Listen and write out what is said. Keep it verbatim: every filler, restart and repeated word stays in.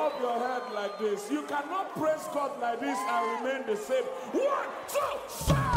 up your head like this. You cannot praise God like this and remain the same. One, two, three.